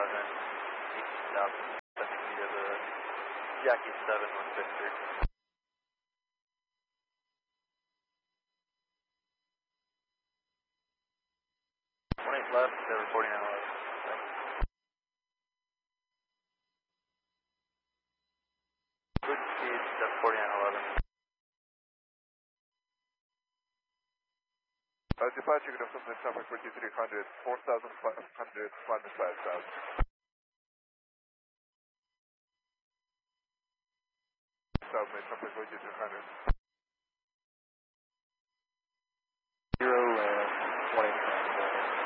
south, 70 feet of the Jackie 7 with Victor. Left, they're reporting on 11. Good speed, 740 on 11. Departure from the traffic 4300, 4500, 5,000.